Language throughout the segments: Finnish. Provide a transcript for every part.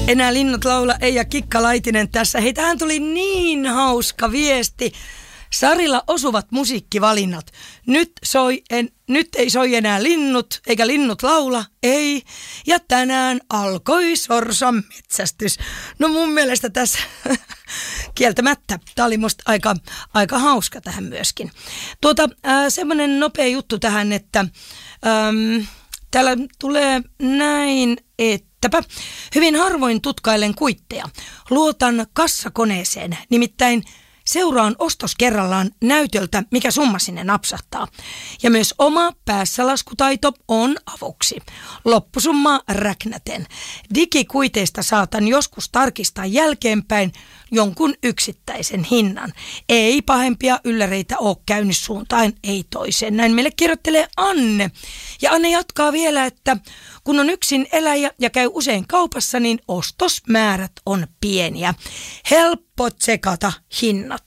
Enää linnut laula, Eija Kikka-Laitinen tässä. Hei, tähän tuli niin hauska viesti. Sarilla osuvat musiikkivalinnat. Nyt ei soi enää linnut, eikä linnut laula, ei. Ja tänään alkoi sorsan metsästys. No mun mielestä tässä kieltämättä. Tämä oli musta aika hauska tähän myöskin. Semmoinen nopea juttu tähän, että täällä tulee näin, ettäpä. Hyvin harvoin tutkailen kuitteja. Luotan kassakoneeseen, nimittäin seuraan ostos kerrallaan näytöltä, mikä summa sinne napsahtaa. Ja myös oma päässälaskutaito on avuksi. Loppusummaa räknäten. Digikuiteista saatan joskus tarkistaa jälkeenpäin jonkun yksittäisen hinnan. Ei pahempia ylläreitä ole käynyt suuntaan, ei toiseen. Näin meille kirjoittelee Anne. Ja Anne jatkaa vielä, että kun on yksin eläjä ja käy usein kaupassa, niin ostosmäärät on pieniä. Helppo tsekata hinnat.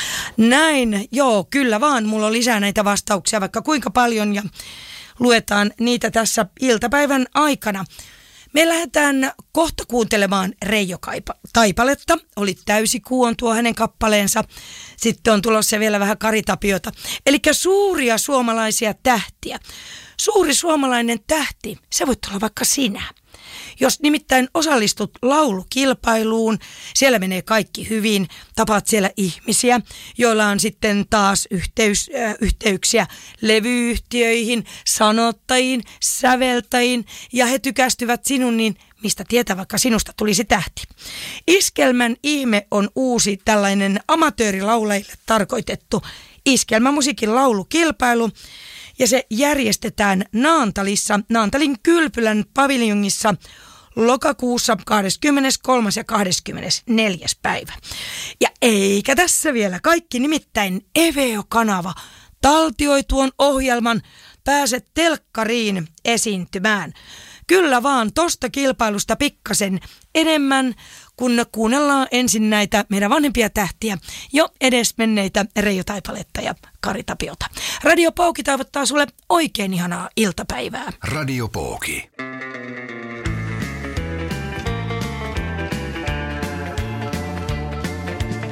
Näin, joo, kyllä vaan. Mulla on lisää näitä vastauksia vaikka kuinka paljon ja luetaan niitä tässä iltapäivän aikana. Me lähdetään kohta kuuntelemaan Reijo Taipaletta. Oli täysikuu on tuo hänen kappaleensa. Sitten on tulossa vielä vähän Kari Tapiota. Eli suuria suomalaisia tähtiä. Suuri suomalainen tähti, se voit olla vaikka sinä. Jos nimittäin osallistut laulukilpailuun, siellä menee kaikki hyvin, tapaat siellä ihmisiä, joilla on sitten taas yhteyksiä levyyhtiöihin, sanottajiin, säveltäjiin ja he tykästyvät sinun, niin mistä tietää, vaikka sinusta tulisi tähti. Iskelmän ihme on uusi tällainen amatöörilaulajille tarkoitettu iskelmämusiikin laulukilpailu. Ja se järjestetään Naantalissa, Naantalin Kylpylän paviljongissa lokakuussa 23. ja 24. päivä. Ja eikä tässä vielä kaikki, nimittäin Eveo-kanava taltioi tuon ohjelman, pääset telkkariin esiintymään. Kyllä vaan tosta kilpailusta pikkasen enemmän, kun kuunnellaan ensin näitä meidän vanhempia tähtiä, jo edesmenneitä Reijo Taipaletta ja Kari Tapiota. Radio Pouki toivottaa sulle oikein ihanaa iltapäivää. Radio Pouki.